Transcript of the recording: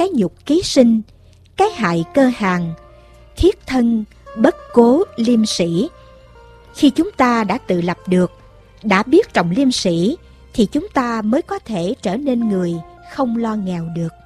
cái nhục ký sinh, cái hại cơ hàng, thiết thân, bất cố, liêm sĩ. Khi chúng ta đã tự lập được, đã biết trọng liêm sĩ, thì chúng ta mới có thể trở nên người không lo nghèo được.